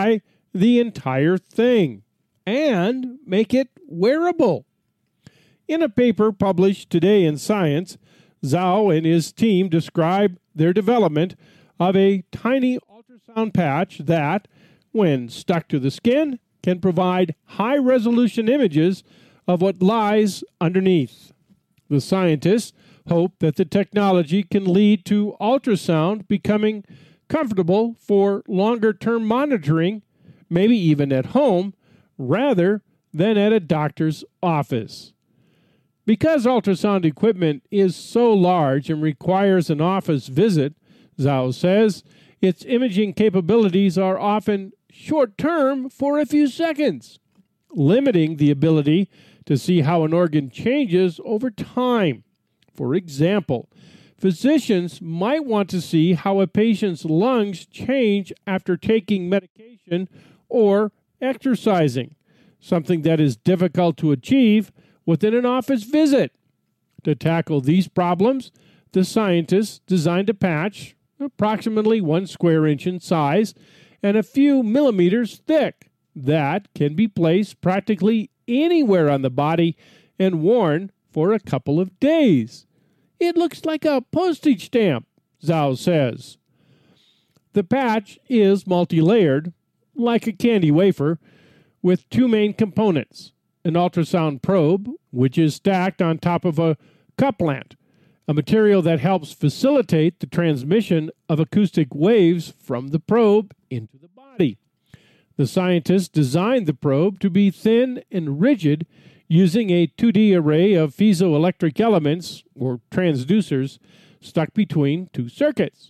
magnify the entire thing and make it wearable. In a paper published today in Science, Zhao and his team describe their development of a tiny ultrasound patch that, when stuck to the skin, can provide high-resolution images of what lies underneath. The scientists hope that the technology can lead to ultrasound becoming comfortable for longer-term monitoring, maybe even at home, rather than at a doctor's office. Because ultrasound equipment is so large and requires an office visit, Zhao says, its imaging capabilities are often short-term for a few seconds, limiting the ability to see how an organ changes over time. For example, physicians might want to see how a patient's lungs change after taking medication or exercising, something that is difficult to achieve within an office visit. To tackle these problems, the scientists designed a patch approximately 1 square inch in size and a few millimeters thick that can be placed practically anywhere on the body and worn for a couple of days. It looks like a postage stamp, Zhao says. The patch is multi-layered, like a candy wafer, with 2 main components: an ultrasound probe, which is stacked on top of a couplant, a material that helps facilitate the transmission of acoustic waves from the probe into the body. The scientists designed the probe to be thin and rigid using a 2D array of piezoelectric elements, or transducers, stuck between 2 circuits.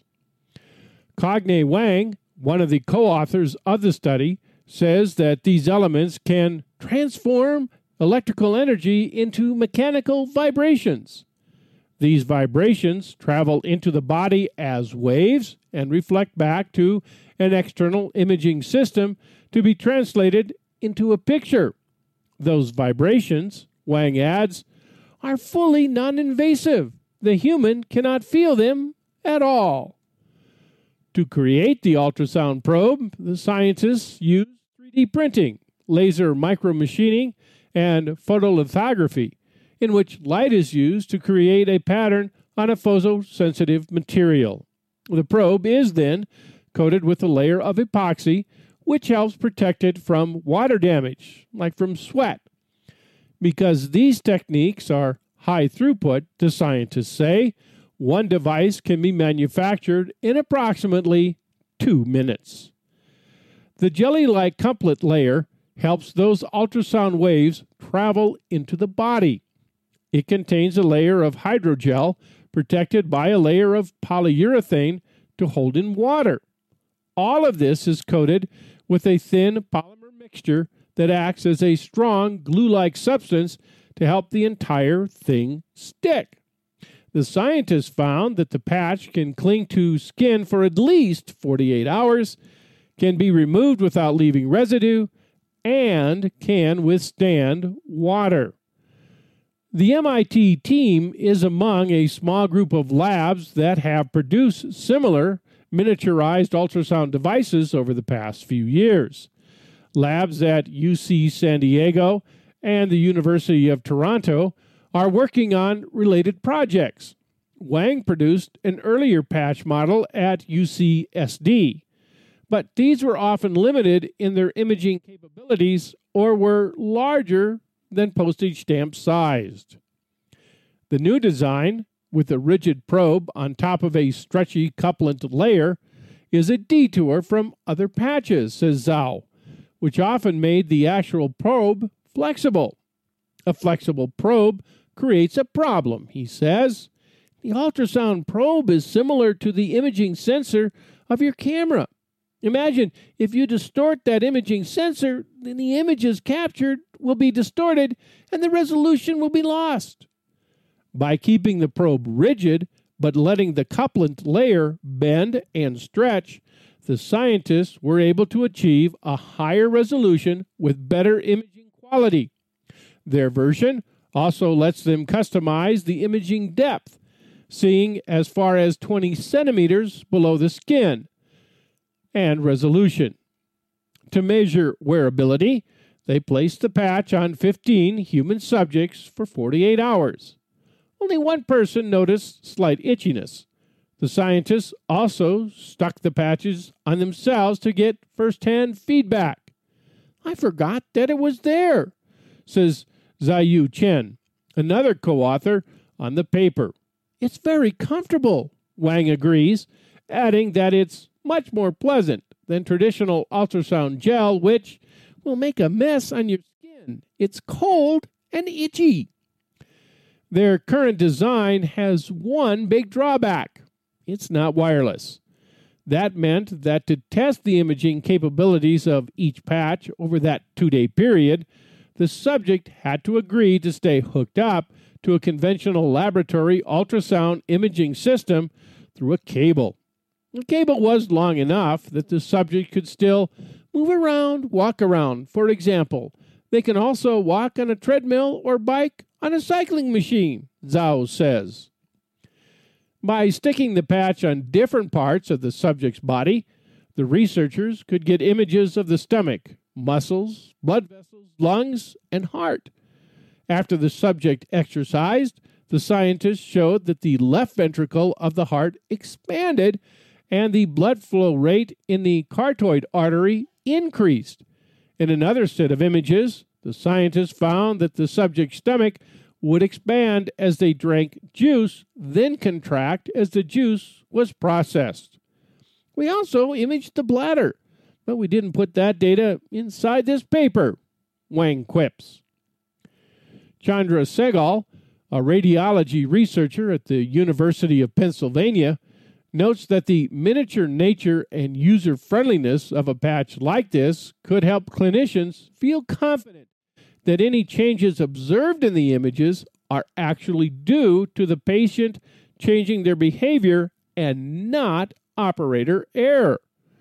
Cogne Wang, one of the co-authors of the study, says that these elements can transform electrical energy into mechanical vibrations. These vibrations travel into the body as waves and reflect back to an external imaging system to be translated into a picture. Those vibrations, Wang adds, are fully non-invasive. The human cannot feel them at all. To create the ultrasound probe, the scientists used 3D printing, laser micromachining, and photolithography, in which light is used to create a pattern on a photosensitive material. The probe is then coated with a layer of epoxy, which helps protect it from water damage, like from sweat. Because these techniques are high throughput, the scientists say, one device can be manufactured in approximately 2 minutes. The jelly-like couplet layer helps those ultrasound waves travel into the body. It contains a layer of hydrogel protected by a layer of polyurethane to hold in water. All of this is coated with a thin polymer mixture that acts as a strong glue-like substance to help the entire thing stick. The scientists found that the patch can cling to skin for at least 48 hours, can be removed without leaving residue, and can withstand water. The MIT team is among a small group of labs that have produced similar miniaturized ultrasound devices over the past few years. Labs at UC San Diego and the University of Toronto are working on related projects. Wang produced an earlier patch model at UCSD, but these were often limited in their imaging capabilities or were larger than postage stamp sized. The new design, with a rigid probe on top of a stretchy couplant layer, is a detour from other patches, says Zhao, which often made the actual probe flexible. A flexible probe creates a problem, he says. The ultrasound probe is similar to the imaging sensor of your camera. Imagine if you distort that imaging sensor, then the images captured will be distorted and the resolution will be lost. By keeping the probe rigid, but letting the couplant layer bend and stretch, the scientists were able to achieve a higher resolution with better imaging quality. Their version also lets them customize the imaging depth, seeing as far as 20 centimeters below the skin, and resolution. To measure wearability, they placed the patch on 15 human subjects for 48 hours. Only one person noticed slight itchiness. The scientists also stuck the patches on themselves to get first-hand feedback. "I forgot that it was there," says Ziyu Chen, another co-author on the paper. "It's very comfortable," Wang agrees, adding that it's much more pleasant than traditional ultrasound gel, which will make a mess on your skin. It's cold and itchy. Their current design has one big drawback. It's not wireless. That meant that to test the imaging capabilities of each patch over that 2-day period, the subject had to agree to stay hooked up to a conventional laboratory ultrasound imaging system through a cable. The cable was long enough that the subject could still move around, walk around. For example, they can also walk on a treadmill or bike on a cycling machine, Zhao says. By sticking the patch on different parts of the subject's body, the researchers could get images of the stomach, muscles, blood vessels, lungs, and heart. After the subject exercised, the scientists showed that the left ventricle of the heart expanded and the blood flow rate in the carotid artery increased. In another set of images, the scientists found that the subject's stomach would expand as they drank juice, then contract as the juice was processed. We also imaged the bladder, but we didn't put that data inside this paper, Wang quips. Chandra Sehgal, a radiology researcher at the University of Pennsylvania, notes that the miniature nature and user-friendliness of a patch like this could help clinicians feel confident that any changes observed in the images are actually due to the patient changing their behavior and not operator error.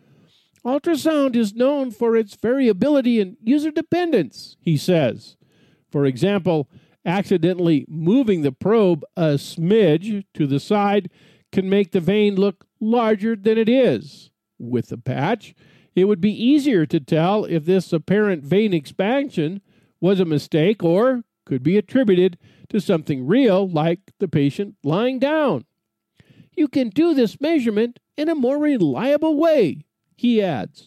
Ultrasound is known for its variability and user dependence, he says. For example, accidentally moving the probe a smidge to the side can make the vein look larger than it is. With the patch, it would be easier to tell if this apparent vein expansion was a mistake or could be attributed to something real like the patient lying down. You can do this measurement in a more reliable way, he adds.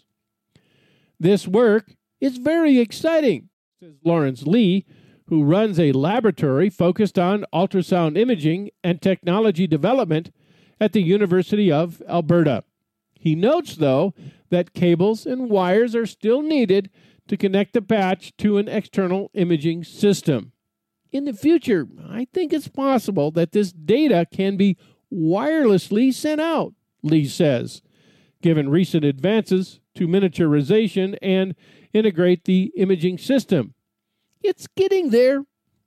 This work is very exciting, says Lawrence Lee, who runs a laboratory focused on ultrasound imaging and technology development at the University of Alberta. He notes, though, that cables and wires are still needed to connect the patch to an external imaging system. In the future, I think it's possible that this data can be wirelessly sent out, Lee says, given recent advances to miniaturization and integrate the imaging system. It's getting there.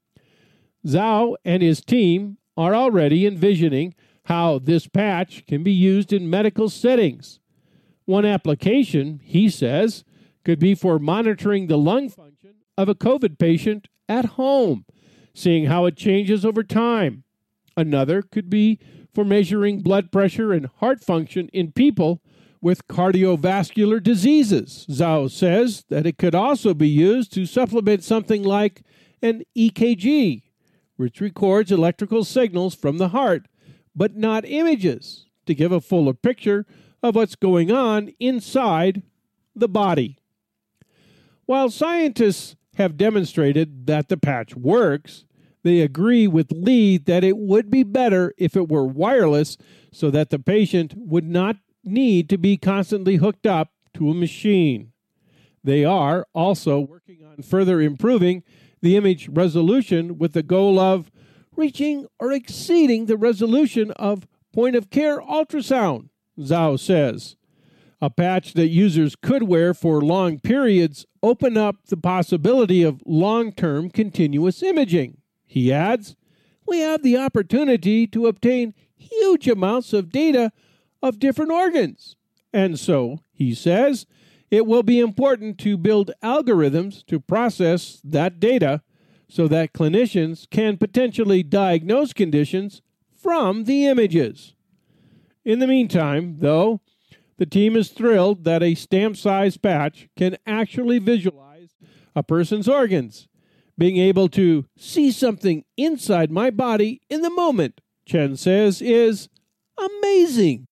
Zhao and his team are already envisioning how this patch can be used in medical settings. One application, he says, could be for monitoring the lung function of a COVID patient at home, seeing how it changes over time. Another could be for measuring blood pressure and heart function in people with cardiovascular diseases. Zhao says that it could also be used to supplement something like an EKG, which records electrical signals from the heart, but not images, to give a fuller picture of what's going on inside the body. While scientists have demonstrated that the patch works, they agree with Lee that it would be better if it were wireless so that the patient would not need to be constantly hooked up to a machine. They are also working on further improving the image resolution with the goal of reaching or exceeding the resolution of point-of-care ultrasound, Zhao says. A patch that users could wear for long periods open up the possibility of long-term continuous imaging. He adds, we have the opportunity to obtain huge amounts of data of different organs. And so, he says, it will be important to build algorithms to process that data so that clinicians can potentially diagnose conditions from the images. In the meantime, though, The team is thrilled that a stamp-sized patch can actually visualize a person's organs. Being able to see something inside my body in the moment, Chen says, is amazing.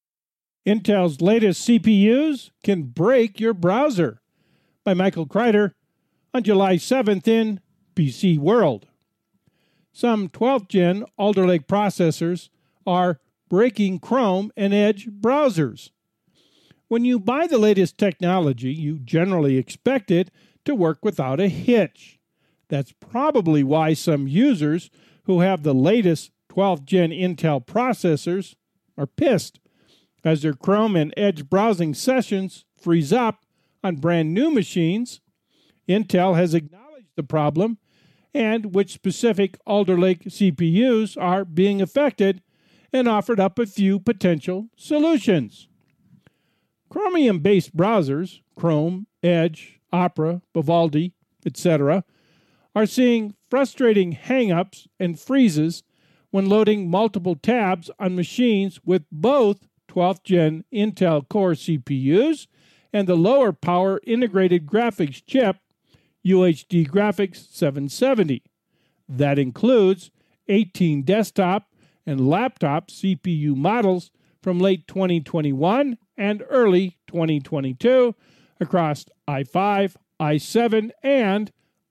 Intel's latest CPUs can break your browser. By Michael Kreider on July 7th in PC World. Some 12th Gen Alder Lake processors are breaking Chrome and Edge browsers. When you buy the latest technology, you generally expect it to work without a hitch. That's probably why some users who have the latest 12th Gen Intel processors are pissed, as their Chrome and Edge browsing sessions freeze up on brand new machines. Intel has acknowledged the problem and which specific Alder Lake CPUs are being affected and offered up a few potential solutions. Chromium-based browsers, Chrome, Edge, Opera, Vivaldi, etc., are seeing frustrating hang-ups and freezes when loading multiple tabs on machines with both 12th Gen Intel Core CPUs and the lower power integrated graphics chip, UHD Graphics 770. That includes 18 desktop and laptop CPU models from late 2021 and early 2022 across i5, i7, and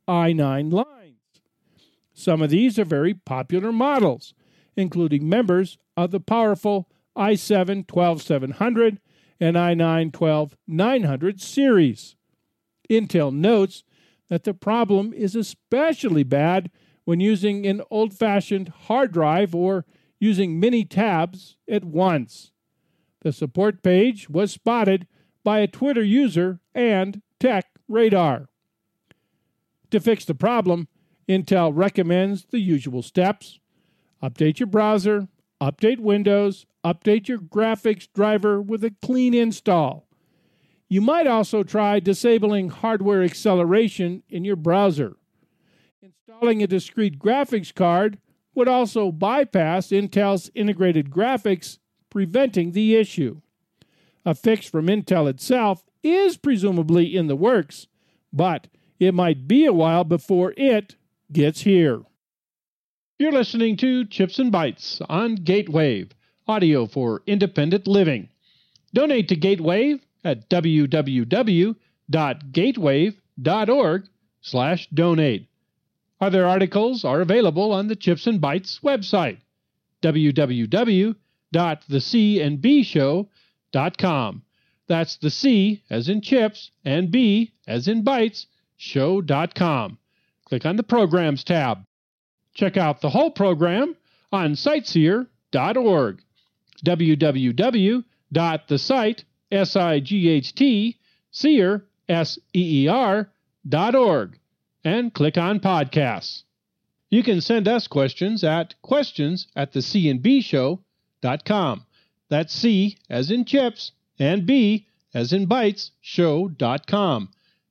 i9 lines. Some of these are very popular models, including members of the powerful i7 12700 and i9 12900 series. Intel notes that the problem is especially bad when using an old-fashioned hard drive or using many tabs at once. The support page was spotted by a Twitter user and Tech Radar. To fix the problem, Intel recommends the usual steps: update your browser, update Windows, update your graphics driver with a clean install. You might also try disabling hardware acceleration in your browser. Installing a discrete graphics card would also bypass Intel's integrated graphics, preventing the issue. A fix from Intel itself is presumably in the works, but it might be a while before it gets here. You're listening to Chips and Bytes on Gatewave, audio for independent living. Donate to Gatewave at www.gatewave.org/donate. Other articles are available on the Chips and Bytes website, www.thecandbshow.com. That's the C as in chips and B as in bytes, show.com. Click on the Programs tab. Check out the whole program on sightseer.org, www.thesite.seer.org, and click on Podcasts. You can send us questions at questions@thecandbshow.com. That's C as in chips and B as in bytes, show.com.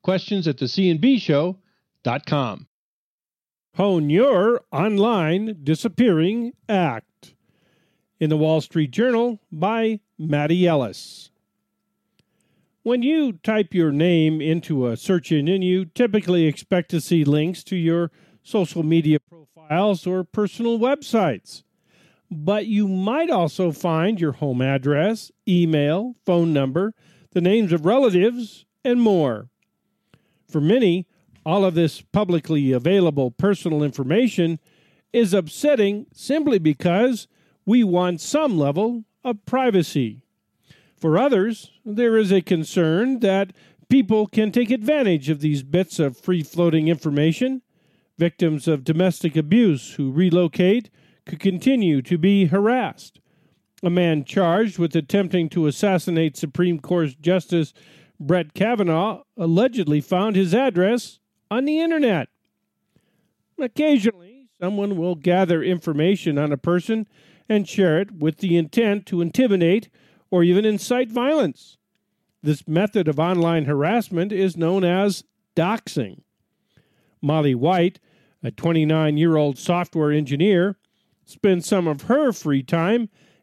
questions@thecandbshow.com. Hone your online disappearing act. In the Wall Street Journal by Matty Ellis. When you type your name into a search engine, you typically expect to see links to your social media profiles or personal websites. But you might also find your home address, email, phone number, the names of relatives, and more. For many, all of this publicly available personal information is upsetting simply because we want some level of privacy. For others, there is a concern that people can take advantage of these bits of free-floating information. Victims of domestic abuse who relocate could continue to be harassed. A man charged with attempting to assassinate Supreme Court Justice Brett Kavanaugh allegedly found his address on the internet. Occasionally, someone will gather information on a person and share it with the intent to intimidate or even incite violence. This method of online harassment is known as doxing. Molly White, a 29-year-old software engineer, spends some of her free time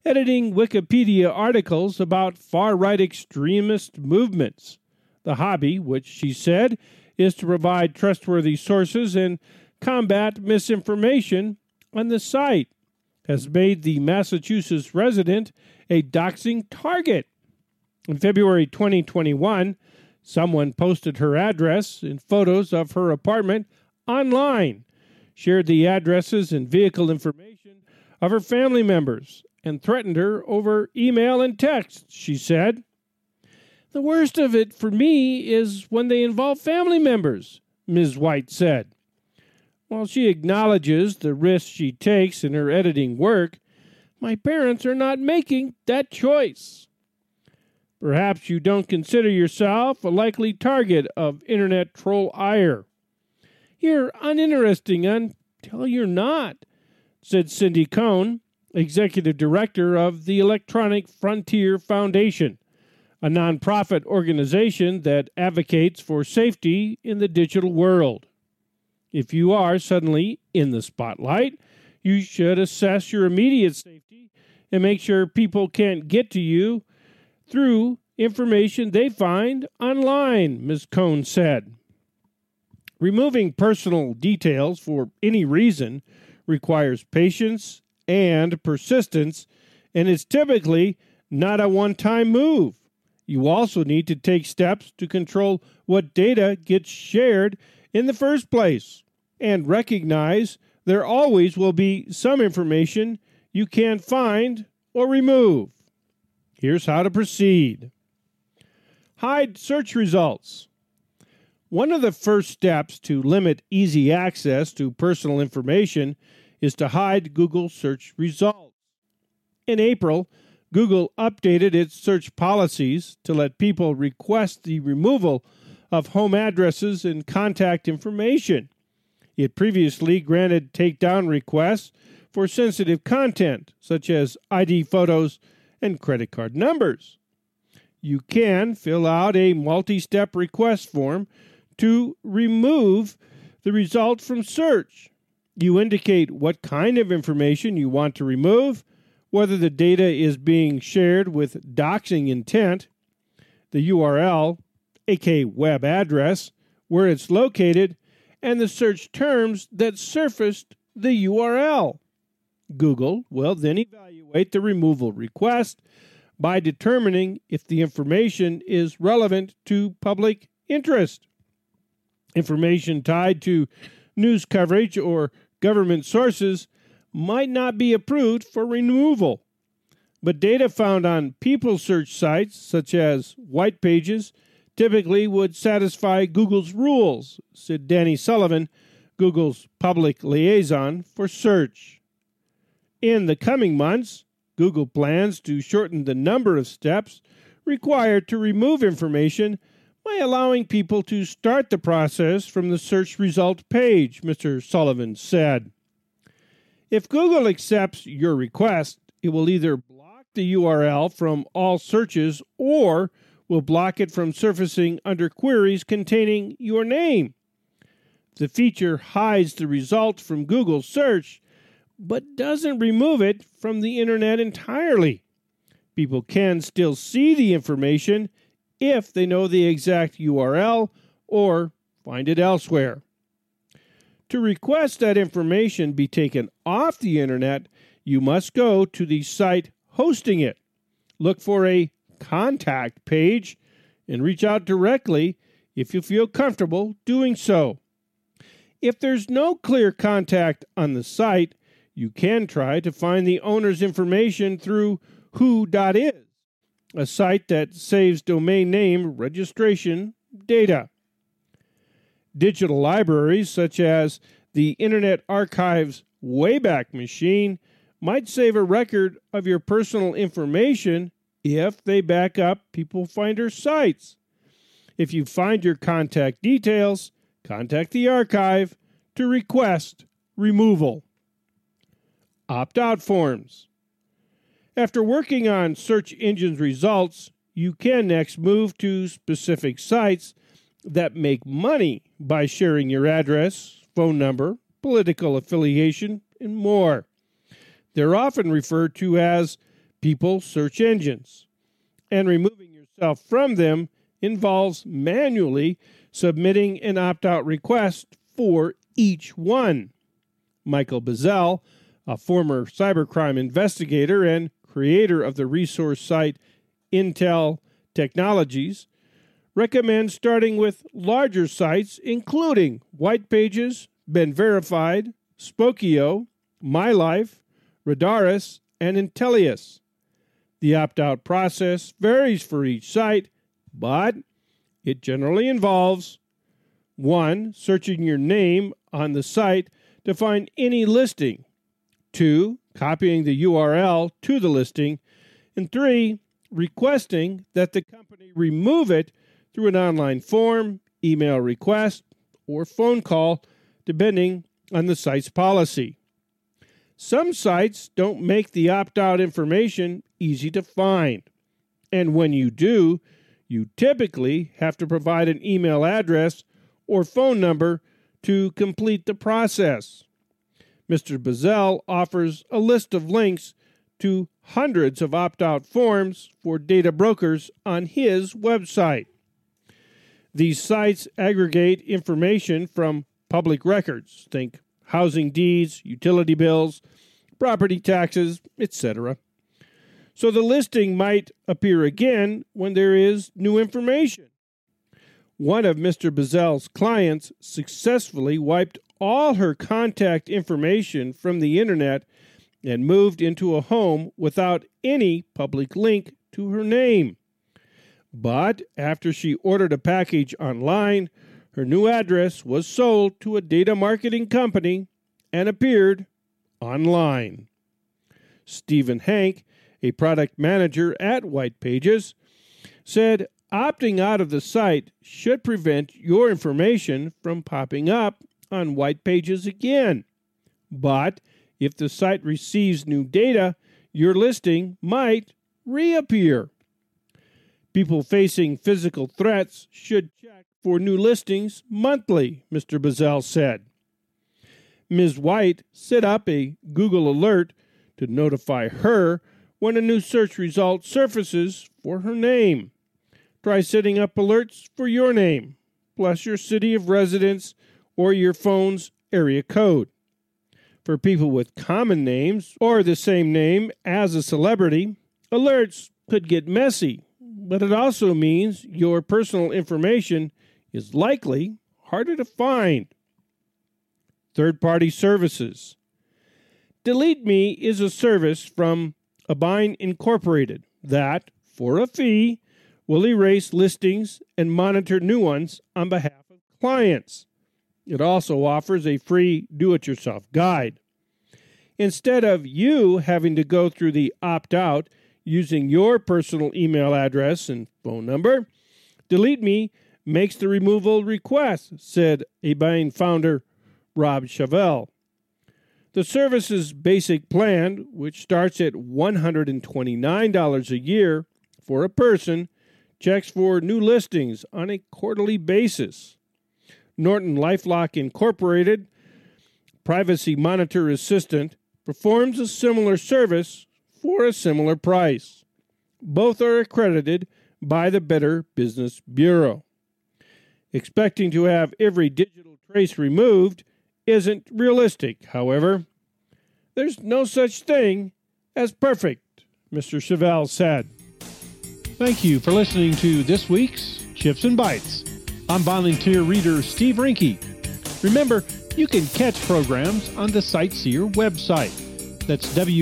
editing Wikipedia articles about far-right extremist movements. The hobby, which she said, is to provide trustworthy sources and combat misinformation on the site, has made the Massachusetts resident a doxing target. In February 2021, someone posted her address and photos of her apartment online, shared the addresses and vehicle information of her family members, and threatened her over email and text, she said. The worst of it for me is when they involve family members, Ms. White said. While she acknowledges the risks she takes in her editing work, my parents are not making that choice. Perhaps you don't consider yourself a likely target of internet troll ire. You're uninteresting until you're not, said Cindy Cohn, executive director of the Electronic Frontier Foundation, a nonprofit organization that advocates for safety in the digital world. If you are suddenly in the spotlight, you should assess your immediate safety and make sure people can't get to you through information they find online, Ms. Cohn said. Removing personal details for any reason requires patience and persistence, and is typically not a one-time move. You also need to take steps to control what data gets shared in the first place, and recognize there always will be some information you can't find or remove. Here's how to proceed. Hide search results. One of the first steps to limit easy access to personal information is to hide Google search results. In April, Google updated its search policies to let people request the removal of home addresses and contact information. It previously granted takedown requests for sensitive content, such as ID photos and credit card numbers. You can fill out a multi-step request form to remove the result from search. You indicate what kind of information you want to remove, whether the data is being shared with doxing intent, the URL, aka web address, where it's located, and the search terms that surfaced the URL. Google will then evaluate the removal request by determining if the information is relevant to public interest. Information tied to news coverage or government sources might not be approved for removal, but data found on people search sites, such as white pages, typically would satisfy Google's rules, said Danny Sullivan, Google's public liaison for search. In the coming months, Google plans to shorten the number of steps required to remove information by allowing people to start the process from the search result page, Mr. Sullivan said. If Google accepts your request, it will either block the URL from all searches or will block it from surfacing under queries containing your name. The feature hides the result from Google search, but doesn't remove it from the internet entirely. People can still see the information if they know the exact URL or find it elsewhere. To request that information be taken off the internet, you must go to the site hosting it. Look for a contact page and reach out directly if you feel comfortable doing so. If there's no clear contact on the site, you can try to find the owner's information through who.is, a site that saves domain name registration data. Digital libraries such as the Internet Archive's Wayback Machine might save a record of your personal information if they back up People Finder sites. If you find your contact details, contact the archive to request removal. Opt-out forms. After working on search engines results, you can next move to specific sites that make money by sharing your address, phone number, political affiliation, and more. They're often referred to as people search engines, and removing yourself from them involves manually submitting an opt-out request for each one. Michael Bazzell, a former cybercrime investigator and creator of the resource site Intel Technologies, recommends starting with larger sites including Whitepages, Been Verified, Spokeo, MyLife, Radaris, and Intellius. The opt-out process varies for each site, but it generally involves 1. Searching your name on the site to find any listing, 2. Copying the URL to the listing, and 3. Requesting that the company remove it through an online form, email request, or phone call, depending on the site's policy. Some sites don't make the opt-out information easy to find, and when you do, you typically have to provide an email address or phone number to complete the process. Mr. Bazzell offers a list of links to hundreds of opt-out forms for data brokers on his website. These sites aggregate information from public records, think housing deeds, utility bills, property taxes, etc. So the listing might appear again when there is new information. One of Mr. Bazzell's clients successfully wiped all her contact information from the internet and moved into a home without any public link to her name. But after she ordered a package online, her new address was sold to a data marketing company and appeared online. Stephen Hank, a product manager at Whitepages, said opting out of the site should prevent your information from popping up on Whitepages again. But if the site receives new data, your listing might reappear. People facing physical threats should check for new listings monthly, Mr. Bazzell said. Ms. White set up a Google alert to notify her when a new search result surfaces for her name. Try setting up alerts for your name, plus your city of residence or your phone's area code. For people with common names or the same name as a celebrity, alerts could get messy, but it also means your personal information is likely harder to find. Third-party services. Delete Me is a service from Abine Incorporated that, for a fee, will erase listings and monitor new ones on behalf of clients. It also offers a free do-it-yourself guide. Instead of you having to go through the opt-out using your personal email address and phone number, Delete Me makes the removal request, said Abine founder Rob Chevelle. The service's basic plan, which starts at $129 a year for a person, checks for new listings on a quarterly basis. Norton LifeLock Incorporated, Privacy Monitor Assistant, performs a similar service for a similar price. Both are accredited by the Better Business Bureau. Expecting to have every digital trace removed isn't realistic, however. There's no such thing as perfect, Mr. Chevelle said. Thank you for listening to this week's Chips and Bites. I'm volunteer reader Steve Rinke. Remember, you can catch programs on the Sightseer website. That's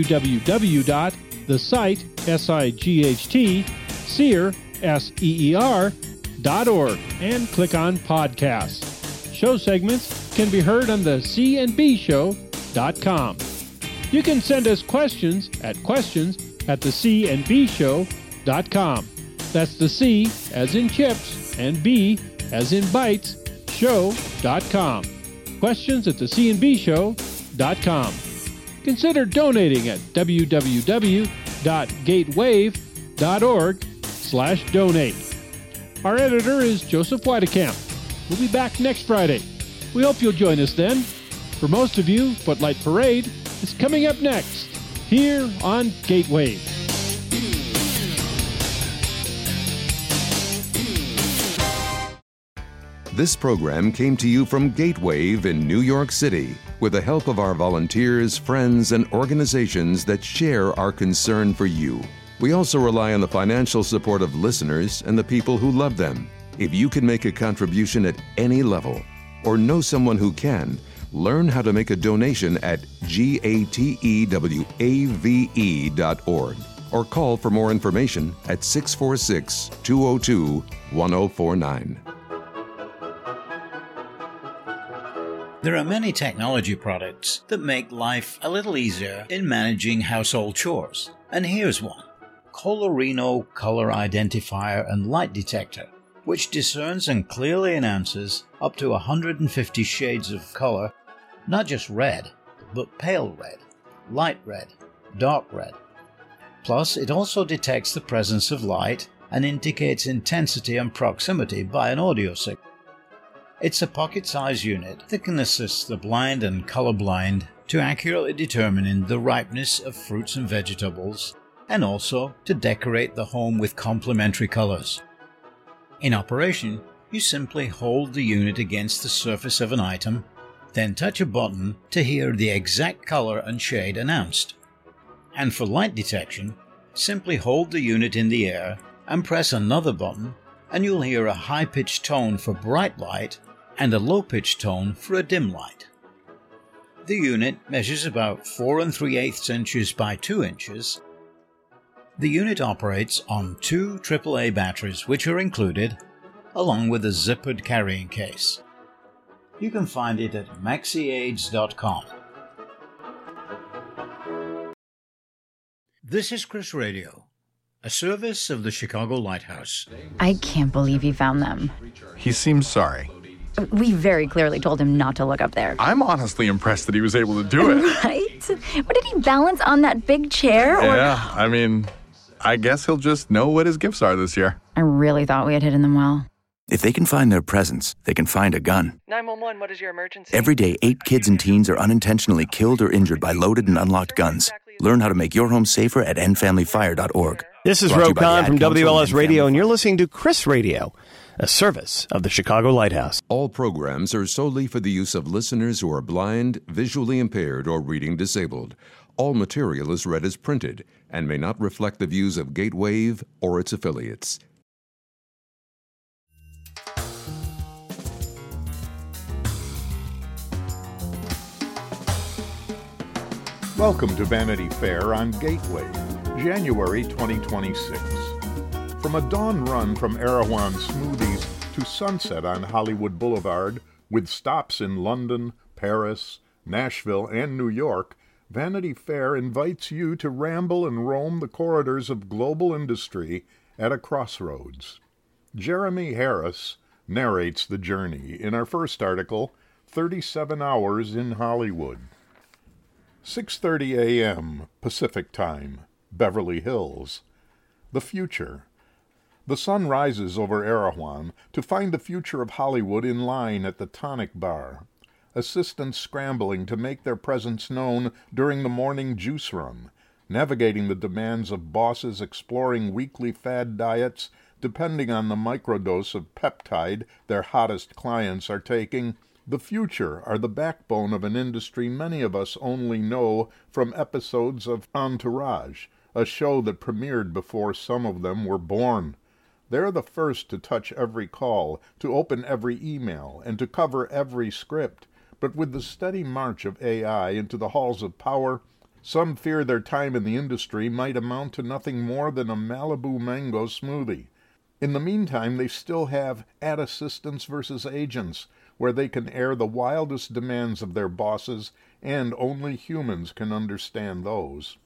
www.thesite.org and click on Podcasts. Show segments can be heard on the cnbshow.com. You can send us questions at questions@thecnbshow.com. That's the C as in chips and B as in bites, show.com. Questions at thecnbshow.com. Consider donating at www.gatewave.org/donate. Our editor is Joseph Weidekamp. We'll be back next Friday. We hope you'll join us then. For most of you, Footlight Parade is coming up next, here on Gatewave. This program came to you from Gatewave in New York City with the help of our volunteers, friends, and organizations that share our concern for you. We also rely on the financial support of listeners and the people who love them. If you can make a contribution at any level or know someone who can, learn how to make a donation at gatewave.org or call for more information at 646-202-1049. There are many technology products that make life a little easier in managing household chores. And here's one. Colorino Color Identifier and Light Detector, which discerns and clearly announces up to 150 shades of color, not just red, but pale red, light red, dark red. Plus, it also detects the presence of light and indicates intensity and proximity by an audio signal. It's a pocket-sized unit that can assist the blind and colorblind to accurately determine the ripeness of fruits and vegetables, and also to decorate the home with complementary colors. In operation, you simply hold the unit against the surface of an item, then touch a button to hear the exact color and shade announced. And for light detection, simply hold the unit in the air and press another button, and you'll hear a high-pitched tone for bright light and a low-pitched tone for a dim light. The unit measures about 4 3/8 inches by 2 inches. The unit operates on 2 AAA batteries, which are included, along with a zippered carrying case. You can find it at maxiaids.com. This is Chris Radio, a service of the Chicago Lighthouse. I can't believe he found them. He seems sorry. We very clearly told him not to look up there. I'm honestly impressed that he was able to do it. Right? What, did he balance on that big chair? Yeah, I mean, I guess he'll just know what his gifts are this year. I really thought we had hidden them well. If they can find their presents, they can find a gun. 911, what is your emergency? Every day, 8 kids and teens are unintentionally killed or injured by loaded and unlocked guns. Learn how to make your home safer at endfamilyfire.org. This is Ro Khan from WLS Radio, and you're listening to Chris Radio, a service of the Chicago Lighthouse. All programs are solely for the use of listeners who are blind, visually impaired, or reading disabled. All material is read as printed and may not reflect the views of Gatewave or its affiliates. Welcome to Vanity Fair on Gateway, January 2026. From a dawn run from Erewhon Smoothies to sunset on Hollywood Boulevard, with stops in London, Paris, Nashville, and New York, Vanity Fair invites you to ramble and roam the corridors of global industry at a crossroads. Jeremy Harris narrates the journey in our first article, 37 Hours in Hollywood. 6:30 a.m. Pacific Time, Beverly Hills. The future. The sun rises over Erewhon to find the future of Hollywood in line at the Tonic Bar. Assistants scrambling to make their presence known during the morning juice run, navigating the demands of bosses exploring weekly fad diets depending on the microdose of peptide their hottest clients are taking. The future are the backbone of an industry many of us only know from episodes of Entourage, a show that premiered before some of them were born. They're the first to touch every call, to open every email, and to cover every script. But with the steady march of AI into the halls of power, some fear their time in the industry might amount to nothing more than a Malibu mango smoothie. In the meantime, they still have ad assistants versus agents, where they can air the wildest demands of their bosses, and only humans can understand those.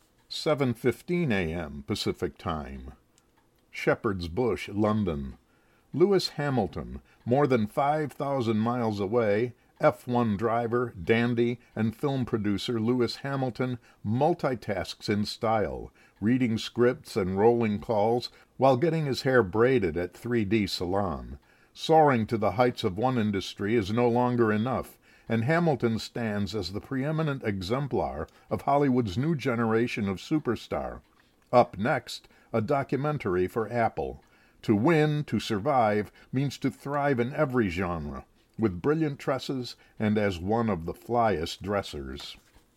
7:15 a.m. Pacific Time. Shepherd's Bush, London. Lewis Hamilton, more than 5,000 miles away, F1 driver, dandy, and film producer Lewis Hamilton multitasks in style, reading scripts and rolling calls while getting his hair braided at 3D Salon. Soaring to the heights of one industry is no longer enough, and Hamilton stands as the preeminent exemplar of Hollywood's new generation of superstar. Up next, a documentary for Apple. To win, to survive, means to thrive in every genre, with brilliant tresses and as one of the flyest dressers.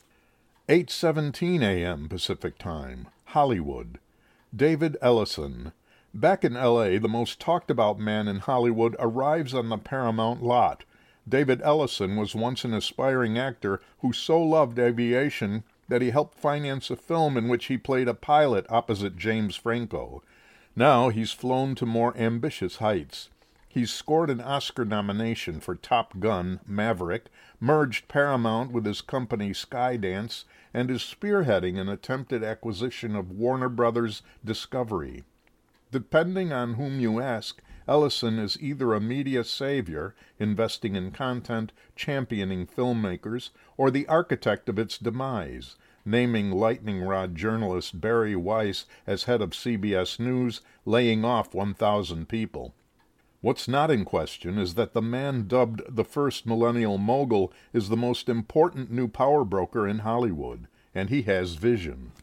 8:17 a.m. Pacific Time, Hollywood. David Ellison. Back in L.A., the most talked-about man in Hollywood arrives on the Paramount lot. David Ellison was once an aspiring actor who so loved aviation that he helped finance a film in which he played a pilot opposite James Franco. Now he's flown to more ambitious heights. He's scored an Oscar nomination for Top Gun: Maverick, merged Paramount with his company Skydance, and is spearheading an attempted acquisition of Warner Brothers Discovery. Depending on whom you ask, Ellison is either a media savior, investing in content, championing filmmakers, or the architect of its demise, naming lightning rod journalist Barry Weiss as head of CBS News, laying off 1,000 people. What's not in question is that the man dubbed the first millennial mogul is the most important new power broker in Hollywood, and he has vision.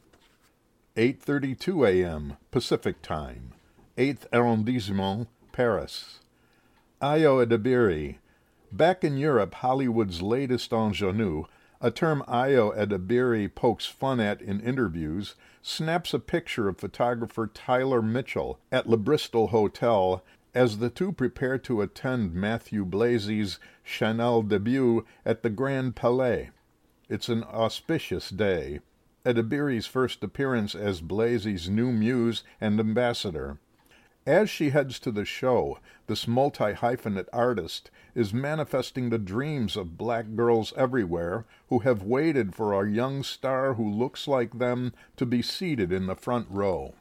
8:32 a.m. Pacific Time, 8th Arrondissement, Paris. Ayo Edebiri. Back in Europe, Hollywood's latest ingenue, a term Ayo Edebiri pokes fun at in interviews, snaps a picture of photographer Tyler Mitchell at Le Bristol Hotel as the two prepare to attend Matthew Blazy's Chanel debut at the Grand Palais. It's an auspicious day. Edebiri's first appearance as Blazy's new muse and ambassador. As she heads to the show, this multi-hyphenate artist is manifesting the dreams of black girls everywhere who have waited for a young star who looks like them to be seated in the front row.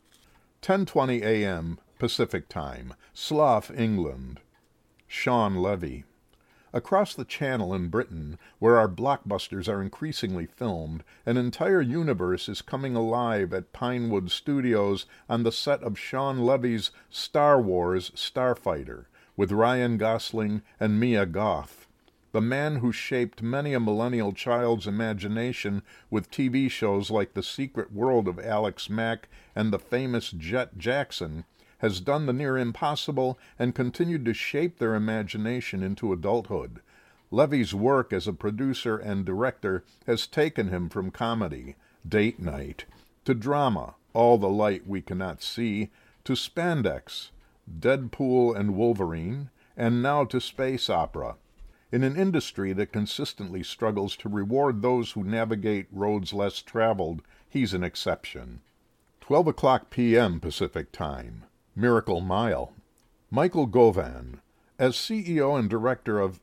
10:20 a.m. Pacific Time, Slough, England. Shawn Levy. Across the channel in Britain, where our blockbusters are increasingly filmed, an entire universe is coming alive at Pinewood Studios on the set of Shawn Levy's Star Wars Starfighter, with Ryan Gosling and Mia Goth. The man who shaped many a millennial child's imagination with TV shows like The Secret World of Alex Mack and the famous Jet Jackson has done the near impossible and continued to shape their imagination into adulthood. Levy's work as a producer and director has taken him from comedy, Date Night, to drama, All the Light We Cannot See, to spandex, Deadpool and Wolverine, and now to space opera. In an industry that consistently struggles to reward those who navigate roads less traveled, he's an exception. 12:00 p.m. Pacific Time. Miracle Mile. Michael Govan. As CEO and director of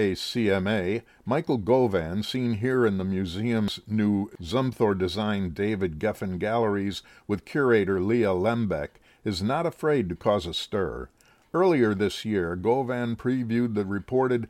LACMA, Michael Govan, seen here in the museum's new Zumthor-designed David Geffen galleries with curator Leah Lembeck, is not afraid to cause a stir. Earlier this year, Govan previewed the reported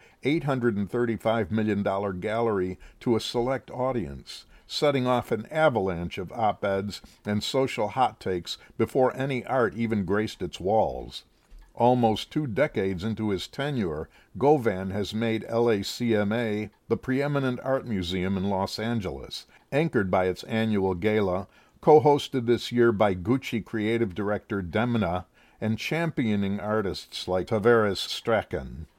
$835 million gallery to a select audience, setting off an avalanche of op-eds and social hot takes before any art even graced its walls. Almost 2 decades into his tenure, Govan has made LACMA the preeminent art museum in Los Angeles, anchored by its annual gala, co-hosted this year by Gucci creative director Demna, and championing artists like Tavares Strachan.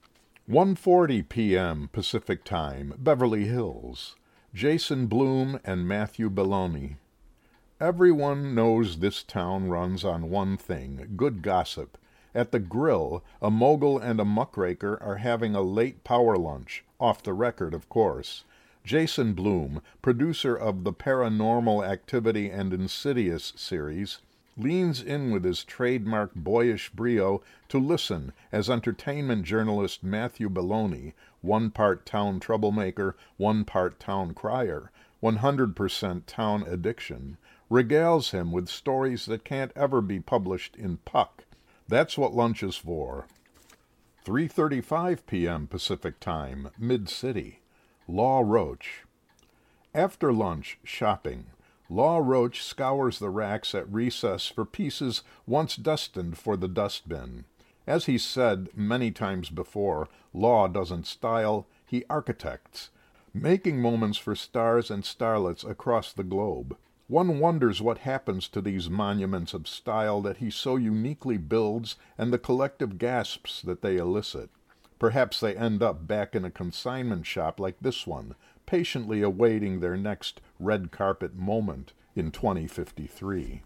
1:40 p.m. Pacific Time, Beverly Hills. Jason Blum and Matthew Belloni. Everyone knows this town runs on one thing, good gossip. At the Grill, a mogul and a muckraker are having a late power lunch, off the record, of course. Jason Blum, producer of the Paranormal Activity and Insidious series, leans in with his trademark boyish brio to listen as entertainment journalist Matthew Belloni, 1 part town troublemaker, 1 part town crier, 100% town addiction, regales him with stories that can't ever be published in Puck. That's what lunch is for. 3:35 p.m. Pacific Time, Mid-City. Law Roach. After lunch, shopping. Law Roach scours the racks at recess for pieces once destined for the dustbin. As he's said many times before, Law doesn't style, he architects, making moments for stars and starlets across the globe. One wonders what happens to these monuments of style that he so uniquely builds and the collective gasps that they elicit. Perhaps they end up back in a consignment shop like this one, patiently awaiting their next red carpet moment in 2053.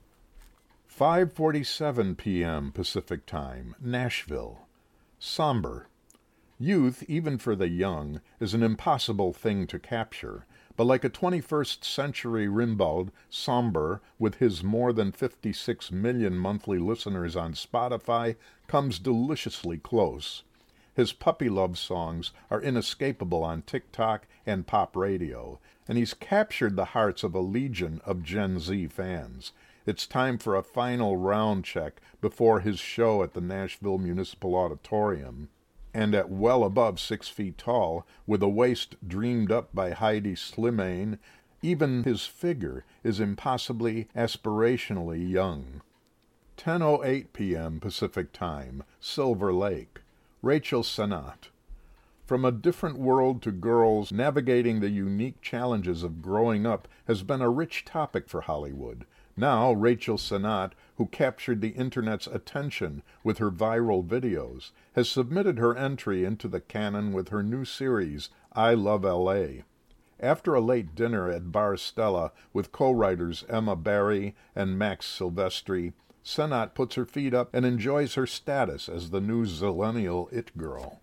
5:47 p.m. Pacific Time, Nashville. Somber. Youth, even for the young, is an impossible thing to capture, but like a 21st century Rimbaud, Somber, with his more than 56 million monthly listeners on Spotify, comes deliciously close. His puppy love songs are inescapable on TikTok and pop radio, and he's captured the hearts of a legion of Gen Z fans. It's time for a final round check before his show at the Nashville Municipal Auditorium. And at well above 6 feet tall, with a waist dreamed up by Heidi Slimane, even his figure is impossibly aspirationally young. 10:08 p.m. Pacific Time, Silver Lake. Rachel Sennott. From a different world to girls, navigating the unique challenges of growing up has been a rich topic for Hollywood. Now, Rachel Sennott, who captured the Internet's attention with her viral videos, has submitted her entry into the canon with her new series, I Love L.A. After a late dinner at Bar Stella with co-writers Emma Barry and Max Silvestri, Sennott puts her feet up and enjoys her status as the new zillennial it girl.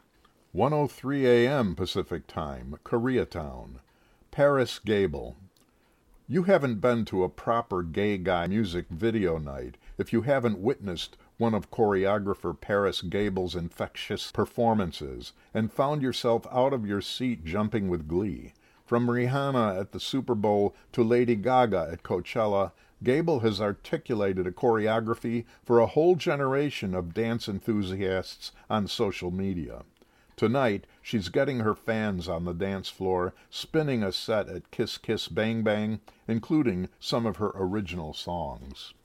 1:03 a.m. Pacific Time, Koreatown. Paris Gable. You haven't been to a proper gay guy music video night if you haven't witnessed one of choreographer Paris Gable's infectious performances and found yourself out of your seat jumping with glee. From Rihanna at the Super Bowl to Lady Gaga at Coachella, Gable has articulated a choreography for a whole generation of dance enthusiasts on social media. Tonight, she's getting her fans on the dance floor, spinning a set at Kiss Kiss Bang Bang, including some of her original songs.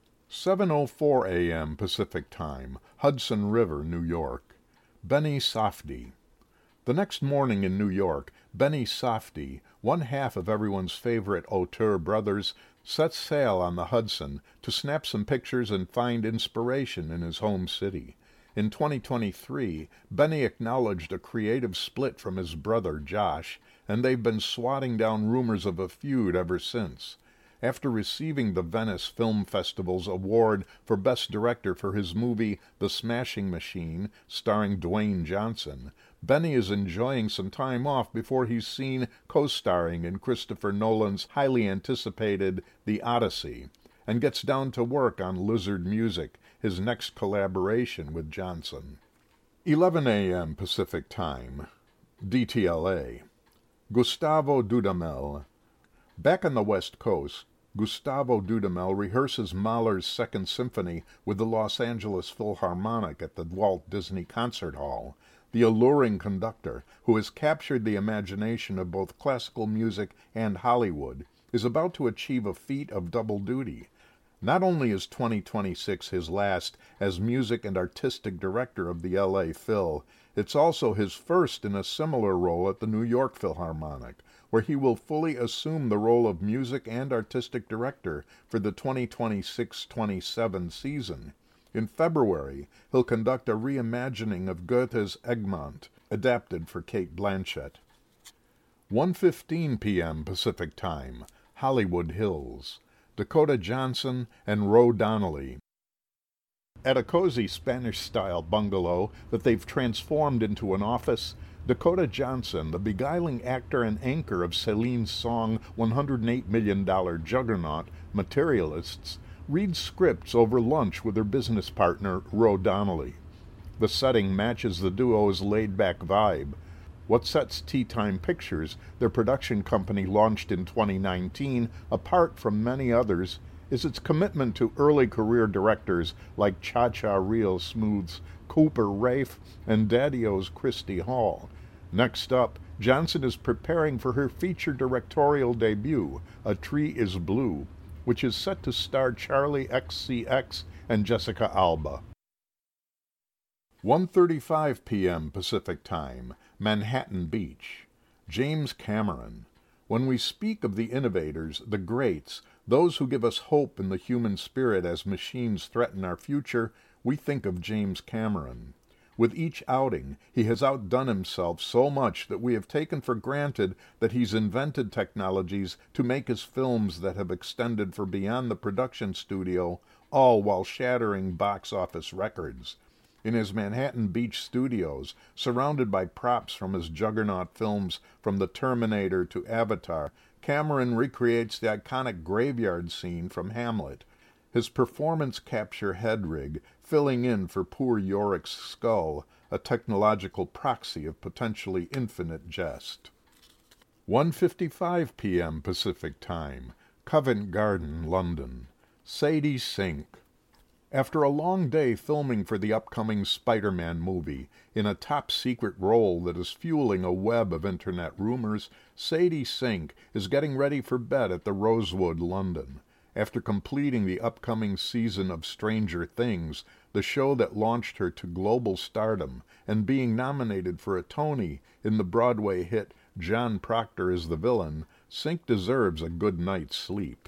7:04 a.m. Pacific Time, Hudson River, New York. Benny Safdie. The next morning in New York, Benny Safdie, one half of everyone's favorite auteur brothers, sets sail on the Hudson to snap some pictures and find inspiration in his home city. In 2023, Benny acknowledged a creative split from his brother Josh, and they've been swatting down rumors of a feud ever since. After receiving the Venice Film Festival's award for Best Director for his movie The Smashing Machine, starring Dwayne Johnson, Benny is enjoying some time off before he's seen co-starring in Christopher Nolan's highly anticipated The Odyssey, and gets down to work on Lizard Music, his next collaboration with Johnson. 11 a.m. Pacific Time. DTLA. Gustavo Dudamel. Back on the West Coast, Gustavo Dudamel rehearses Mahler's Second Symphony with the Los Angeles Philharmonic at the Walt Disney Concert Hall. The alluring conductor, who has captured the imagination of both classical music and Hollywood, is about to achieve a feat of double duty. Not only is 2026 his last as music and artistic director of the L.A. Phil, it's also his first in a similar role at the New York Philharmonic, where he will fully assume the role of music and artistic director for the 2026-27 season. In February, he'll conduct a reimagining of Goethe's Egmont, adapted for Cate Blanchett. 1:15 p.m. Pacific Time, Hollywood Hills. Dakota Johnson and Ro Donnelly. At a cozy Spanish-style bungalow that they've transformed into an office, Dakota Johnson, the beguiling actor and anchor of Celine's song $108 million juggernaut, Materialists, reads scripts over lunch with her business partner, Ro Donnelly. The setting matches the duo's laid-back vibe. What sets Tea Time Pictures, their production company launched in 2019, apart from many others, is its commitment to early career directors like Cha-Cha Real Smooth's Cooper Raiff and Daddy-O's Christy Hall. Next up, Johnson is preparing for her feature directorial debut, A Tree is Blue, which is set to star Charlie XCX and Jessica Alba. 1:35 p.m. Pacific Time, Manhattan Beach. James Cameron. When we speak of the innovators, the greats, those who give us hope in the human spirit as machines threaten our future, we think of James Cameron. With each outing, he has outdone himself so much that we have taken for granted that he's invented technologies to make his films that have extended for beyond the production studio, all while shattering box office records. In his Manhattan Beach studios, surrounded by props from his juggernaut films from The Terminator to Avatar, Cameron recreates the iconic graveyard scene from Hamlet. His performance capture head rig, filling in for poor Yorick's skull, a technological proxy of potentially infinite jest. 1:55 p.m. Pacific Time, Covent Garden, London. Sadie Sink. After a long day filming for the upcoming Spider-Man movie, in a top-secret role that is fueling a web of internet rumors, Sadie Sink is getting ready for bed at the Rosewood, London. After completing the upcoming season of Stranger Things, the show that launched her to global stardom, and being nominated for a Tony in the Broadway hit John Proctor is the Villain, Sink deserves a good night's sleep.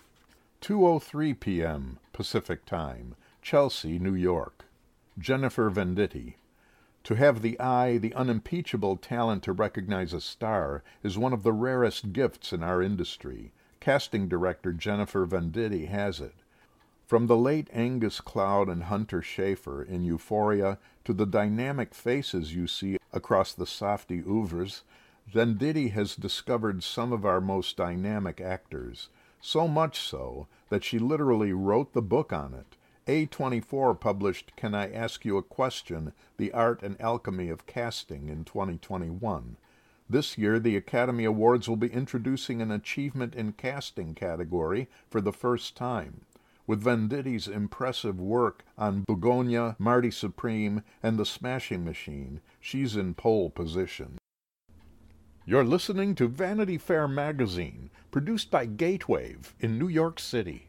2:03 p.m. Pacific Time, Chelsea, New York. Jennifer Venditti. To have the eye, the unimpeachable talent to recognize a star, is one of the rarest gifts in our industry. Casting director Jennifer Venditti has it. From the late Angus Cloud and Hunter Schafer in Euphoria to the dynamic faces you see across the softy oeuvres, Venditti has discovered some of our most dynamic actors. So much so that she literally wrote the book on it. A24 published Can I Ask You a Question? The Art and Alchemy of Casting in 2021. This year, the Academy Awards will be introducing an Achievement in Casting category for the first time. With Venditti's impressive work on Begonia, Marty Supreme, and The Smashing Machine, she's in pole position. You're listening to Vanity Fair magazine, produced by Gatewave in New York City.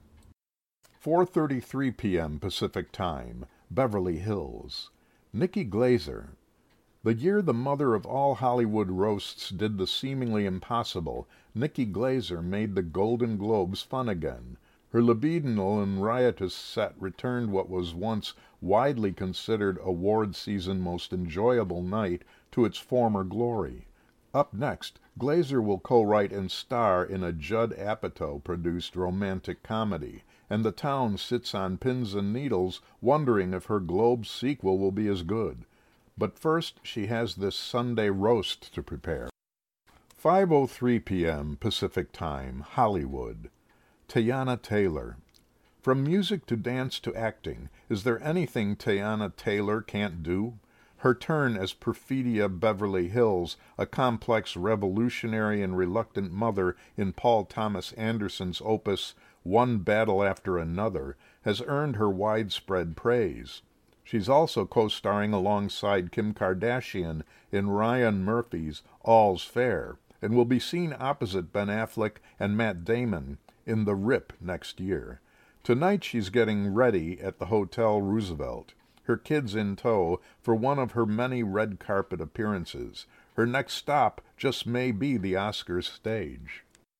4:33 p.m. Pacific Time, Beverly Hills. Nikki Glaser. The year the mother of all Hollywood roasts did the seemingly impossible, Nikki Glaser made the Golden Globes fun again. Her libidinal and riotous set returned what was once widely considered award season most enjoyable night to its former glory. Up next, Glaser will co-write and star in a Judd Apatow-produced romantic comedy, and the town sits on pins and needles wondering if her Globe sequel will be as good. But first, she has this Sunday roast to prepare. 5:03 p.m. Pacific Time, Hollywood. Teyana Taylor. From music to dance to acting, is there anything Teyana Taylor can't do? Her turn as Perfidia Beverly Hills, a complex revolutionary and reluctant mother in Paul Thomas Anderson's opus One Battle After Another, has earned her widespread praise. She's also co-starring alongside Kim Kardashian in Ryan Murphy's All's Fair, and will be seen opposite Ben Affleck and Matt Damon in The Rip next year. Tonight she's getting ready at the Hotel Roosevelt, her kids in tow for one of her many red carpet appearances. Her next stop just may be the Oscars stage.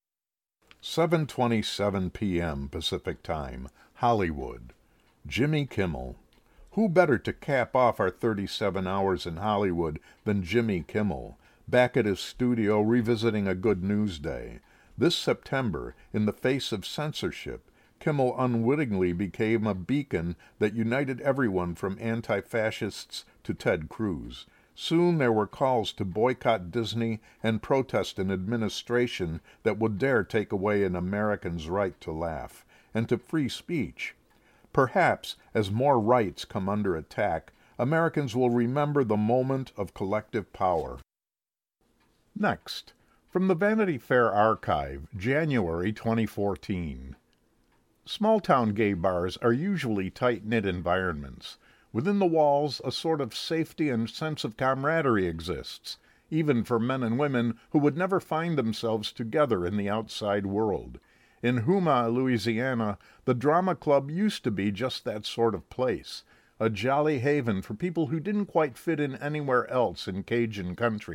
7:27 p.m. Pacific Time, Hollywood. Jimmy Kimmel. Who better to cap off our 37 hours in Hollywood than Jimmy Kimmel, back at his studio revisiting A Good News Day. This September, in the face of censorship, Kimmel unwittingly became a beacon that united everyone from anti-fascists to Ted Cruz. Soon there were calls to boycott Disney and protest an administration that would dare take away an American's right to laugh, and to free speech. Perhaps, as more rights come under attack, Americans will remember the moment of collective power. Next, from the Vanity Fair archive, January 2014. Small-town gay bars are usually tight-knit environments. Within the walls, a sort of safety and sense of camaraderie exists, even for men and women who would never find themselves together in the outside world. In Houma, Louisiana, the Drama Club used to be just that sort of place, a jolly haven for people who didn't quite fit in anywhere else in Cajun country.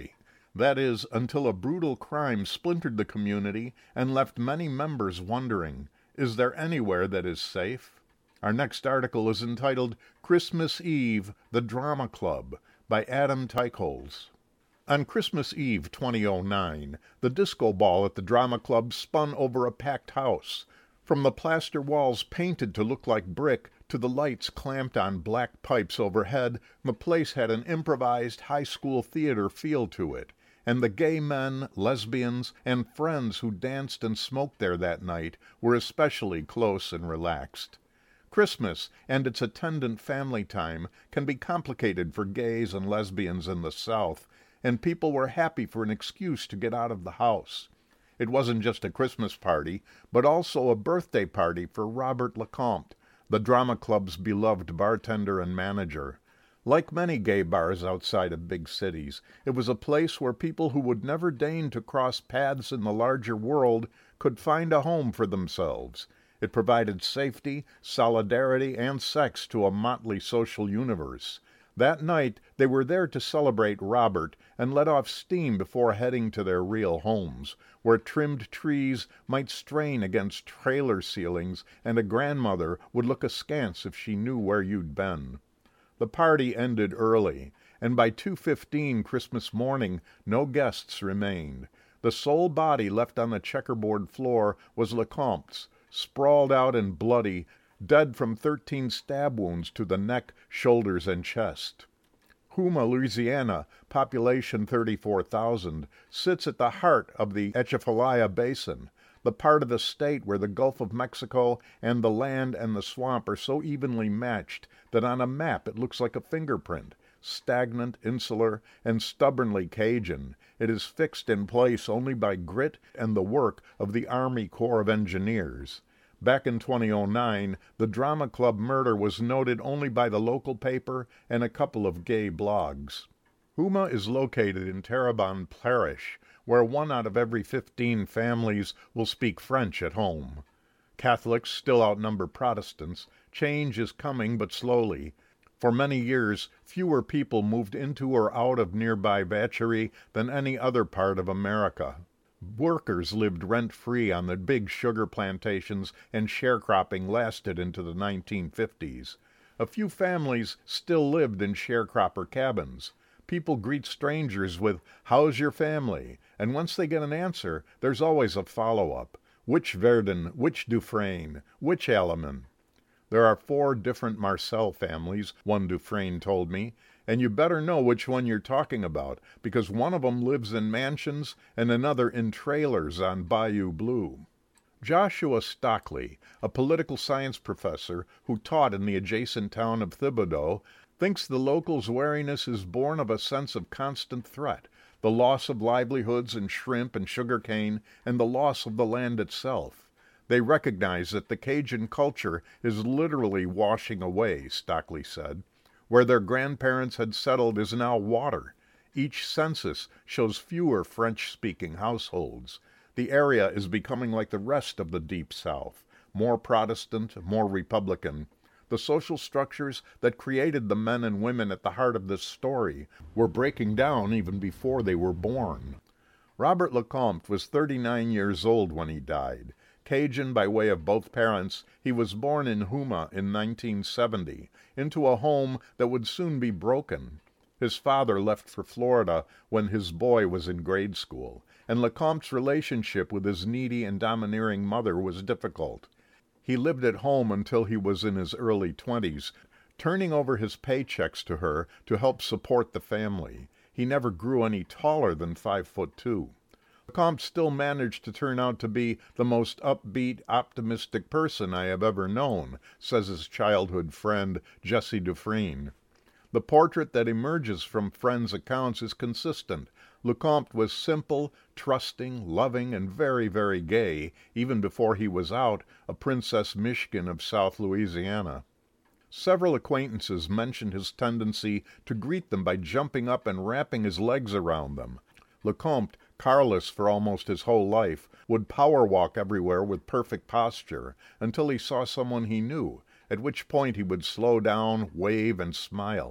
That is, until a brutal crime splintered the community and left many members wondering, is there anywhere that is safe? Our next article is entitled Christmas Eve, the Drama Club by Adam Teichholz. On Christmas Eve 2009, the disco ball at the Drama Club spun over a packed house. From the plaster walls painted to look like brick to the lights clamped on black pipes overhead, the place had an improvised high school theater feel to it, and the gay men, lesbians, and friends who danced and smoked there that night were especially close and relaxed. Christmas and its attendant family time can be complicated for gays and lesbians in the South, and people were happy for an excuse to get out of the house. It wasn't just a Christmas party, but also a birthday party for Robert Lecomte, the Drama Club's beloved bartender and manager. Like many gay bars outside of big cities, it was a place where people who would never deign to cross paths in the larger world could find a home for themselves. It provided safety, solidarity, and sex to a motley social universe. That night, they were there to celebrate Robert and let off steam before heading to their real homes, where trimmed trees might strain against trailer ceilings and a grandmother would look askance if she knew where you'd been. The party ended early, and by 2:15 Christmas morning, no guests remained. The sole body left on the checkerboard floor was Lecomte's, sprawled out and bloody, dead from 13 stab wounds to the neck, shoulders, and chest. Houma, Louisiana, population 34,000, sits at the heart of the Atchafalaya Basin, the part of the state where the Gulf of Mexico and the land and the swamp are so evenly matched that on a map it looks like a fingerprint. Stagnant, insular, and stubbornly Cajun, it is fixed in place only by grit and the work of the Army Corps of Engineers. Back in 2009, the Drama Club murder was noted only by the local paper and a couple of gay blogs. Houma is located in Terrebonne Parish, where 1 out of every 15 families will speak French at home. Catholics still outnumber Protestants. Change is coming, but slowly. For many years, fewer people moved into or out of nearby Vacherie than any other part of America. Workers lived rent-free on the big sugar plantations, and sharecropping lasted into the 1950s. A few families still lived in sharecropper cabins. People greet strangers with, "How's your family?" And once they get an answer, there's always a follow-up. Which Verdun, which Dufresne, which Alleman? There are 4 different Marcel families, one Dufresne told me, and you better know which one you're talking about, because one of them lives in mansions and another in trailers on Bayou Blue. Joshua Stockley, a political science professor who taught in the adjacent town of Thibodaux, thinks the locals' wariness is born of a sense of constant threat, the loss of livelihoods in shrimp and sugarcane, and the loss of the land itself. They recognize that the Cajun culture is literally washing away, Stockley said. Where their grandparents had settled is now water. Each census shows fewer French-speaking households. The area is becoming like the rest of the Deep South, more Protestant, more Republican. The social structures that created the men and women at the heart of this story were breaking down even before they were born. Robert Lecomte was 39 years old when he died. Cajun by way of both parents, he was born in Houma in 1970, into a home that would soon be broken. His father left for Florida when his boy was in grade school, and Lecomte's relationship with his needy and domineering mother was difficult. He lived at home until he was in his early 20s, turning over his paychecks to her to help support the family. He never grew any taller than 5'2". Lecomte still managed to turn out to be the most upbeat, optimistic person I have ever known, says his childhood friend Jesse Dufresne. The portrait that emerges from friends' accounts is consistent. Lecomte was simple, trusting, loving, and very, very gay, even before he was out, a Princess Mishkin of South Louisiana. Several acquaintances mentioned his tendency to greet them by jumping up and wrapping his legs around them. Lecomte, carless for almost his whole life, would power walk everywhere with perfect posture until he saw someone he knew, at which point he would slow down, wave, and smile.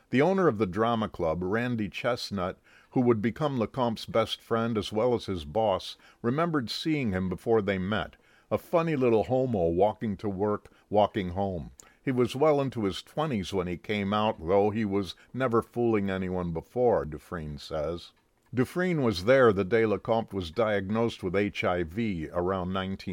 The owner of the drama club, Randy Chestnut, who would become Lecompte's best friend as well as his boss, remembered seeing him before they met, a funny little homo walking to work, walking home. He was well into his 20s when he came out, though he was never fooling anyone before, Dufresne says. Dufresne was there the day Lecomte was diagnosed with HIV around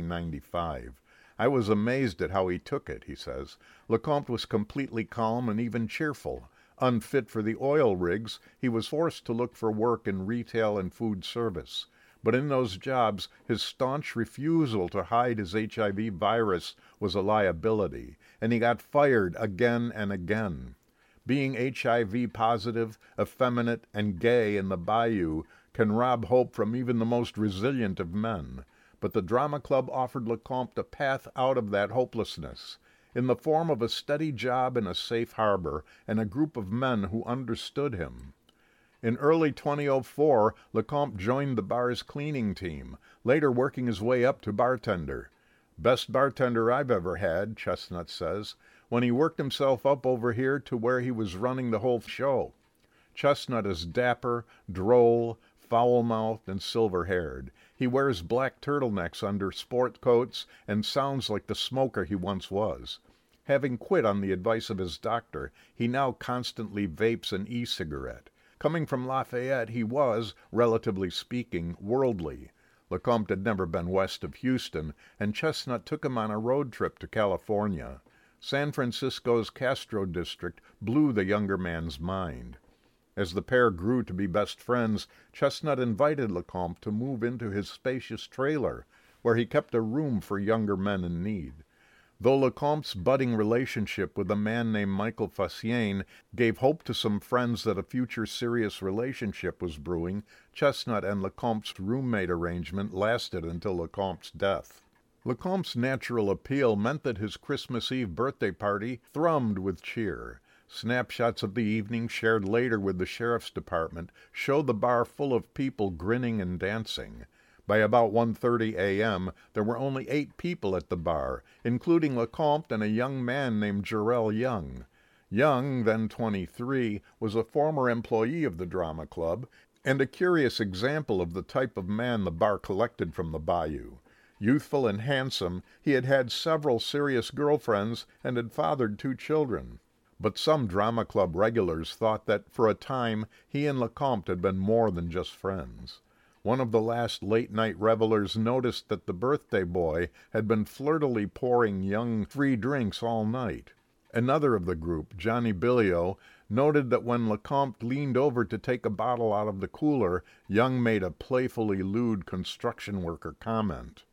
1995. I was amazed at how he took it, he says. Lecomte was completely calm and even cheerful. Unfit for the oil rigs, he was forced to look for work in retail and food service. But in those jobs, his staunch refusal to hide his HIV virus was a liability, and he got fired again and again. Being HIV positive, effeminate, and gay in the bayou can rob hope from even the most resilient of men. But the drama club offered Lecomte a path out of that hopelessness, in the form of a steady job in a safe harbor and a group of men who understood him. In early 2004, Lecomte joined the bar's cleaning team, later working his way up to bartender. Best bartender I've ever had, Chestnut says, when he worked himself up over here to where he was running the whole show. Chestnut is dapper, droll, foul-mouthed, and silver-haired. He wears black turtlenecks under sport coats and sounds like the smoker he once was. Having quit on the advice of his doctor, he now constantly vapes an e-cigarette. Coming from Lafayette, he was, relatively speaking, worldly. Lecomte had never been west of Houston, and Chestnut took him on a road trip to California. San Francisco's Castro district blew the younger man's mind. As the pair grew to be best friends, Chestnut invited Lecomte to move into his spacious trailer, where he kept a room for younger men in need. Though Lecomte's budding relationship with a man named Michael Fassien gave hope to some friends that a future serious relationship was brewing, Chestnut and Lecomte's roommate arrangement lasted until Lecomte's death. Lecomte's natural appeal meant that his Christmas Eve birthday party thrummed with cheer. Snapshots of the evening, shared later with the sheriff's department, showed the bar full of people grinning and dancing. By about 1:30 a.m., there were only 8 people at the bar, including Lecomte and a young man named Jarrell Young. Young, then 23, was a former employee of the drama club, and a curious example of the type of man the bar collected from the bayou. Youthful and handsome, he had had several serious girlfriends and had fathered 2 children. But some drama club regulars thought that, for a time, he and Lecomte had been more than just friends. One of the last late-night revelers noticed that the birthday boy had been flirtily pouring Young free drinks all night. Another of the group, Johnny Billio, noted that when Lecomte leaned over to take a bottle out of the cooler, Young made a playfully lewd construction worker comment.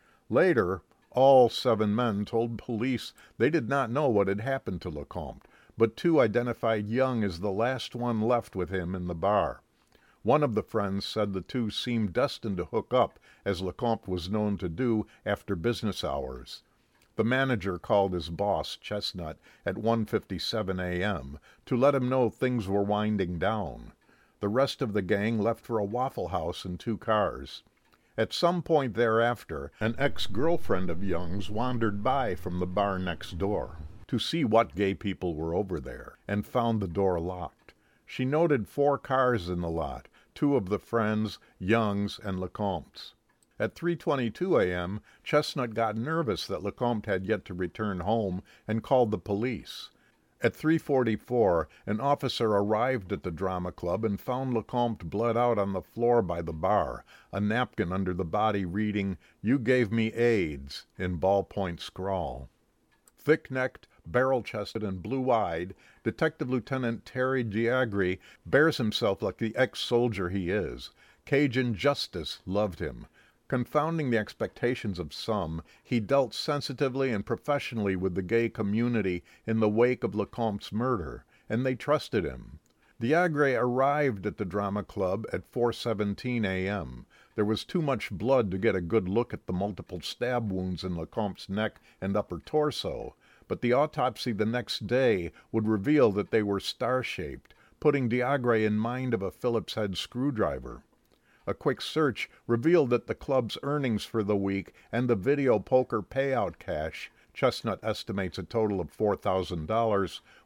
Later, all 7 men told police they did not know what had happened to Lecomte, but 2 identified Young as the last one left with him in the bar. One of the friends said the 2 seemed destined to hook up, as Lecomte was known to do after business hours. The manager called his boss, Chestnut, at 1:57 a.m. to let him know things were winding down. The rest of the gang left for a Waffle House in 2 cars. At some point thereafter, an ex-girlfriend of Young's wandered by from the bar next door to see what gay people were over there, and found the door locked. She noted 4 cars in the lot, 2 of the friends, Young's and Lecomte's. At 3:22 a.m., Chestnut got nervous that Lecomte had yet to return home and called the police. At 3:44, an officer arrived at the drama club and found Lecomte bled out on the floor by the bar, a napkin under the body reading, "You gave me AIDS," in ballpoint scrawl. Thick-necked, barrel-chested, and blue-eyed, Detective Lieutenant Terry Giagri bears himself like the ex-soldier he is. Cajun justice loved him. Confounding the expectations of some, he dealt sensitively and professionally with the gay community in the wake of Lecomte's murder, and they trusted him. Diagre arrived at the drama club at 4:17 a.m. There was too much blood to get a good look at the multiple stab wounds in Lecomte's neck and upper torso, but the autopsy the next day would reveal that they were star-shaped, putting Diagre in mind of a Phillips head screwdriver. A quick search revealed that the club's earnings for the week and the video poker payout cash, Chestnut estimates a total of $4,000,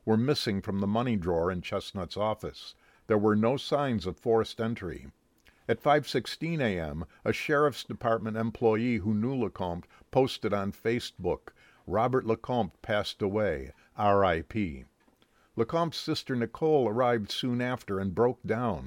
were missing from the money drawer in Chestnut's office. There were no signs of forced entry. At 5:16 a.m., a sheriff's department employee who knew Lecomte posted on Facebook, "Robert Lecomte passed away, R.I.P." Lecomte's sister Nicole arrived soon after and broke down.